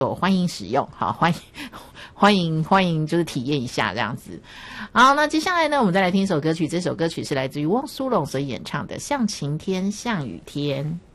欢迎使用，好，欢迎就是体验一下这样子。好，那接下来呢，我们再来听一首歌曲，这首歌曲是来自于汪苏泷所演唱的《像晴天像雨天》。